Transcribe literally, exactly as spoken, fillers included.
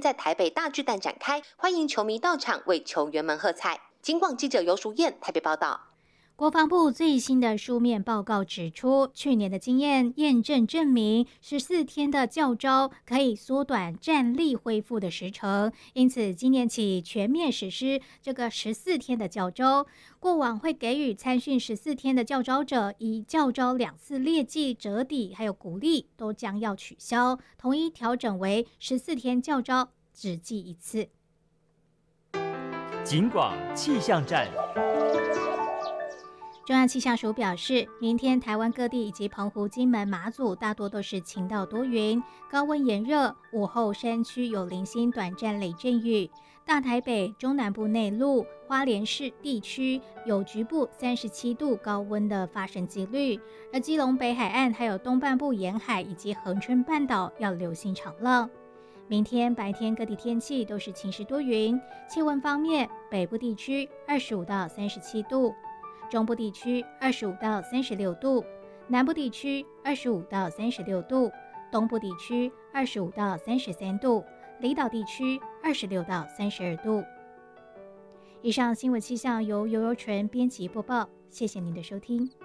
在台北大巨蛋展开，欢迎球迷到场为球员们喝彩。警广记者游淑燕台北报道。 国防部最新的书面报告指出，去年的经验验证证明，十四天的教召可以缩短战力恢复的时程，因此今年起全面实施这个十四天的教召。过往会给予参训十四天的教召者以教召两次劣绩、折抵还有鼓励，都将要取消，统一调整为十四天教召只记一次。 警广气象站。 中央气象署表示，明天台湾各地以及澎湖、金门、马祖大多都是晴到多云，高温炎热，午后山区有零星短暂雷阵雨。大台北、中南部内陆、花莲市地区有局部三十七度高温的发生几率，而基隆北海岸还有东半部沿海以及恒春半岛要留心长浪。明天白天各地天气都是晴时多云，气温方面，北部地区二十五到三十七度。中部地区二十五到三十六度，南部地区二十五到三十六度，东部地区二十五到三十三度，离岛地区二十六到三十二度。以上新闻气象由游游纯编辑播报，谢谢您的收听。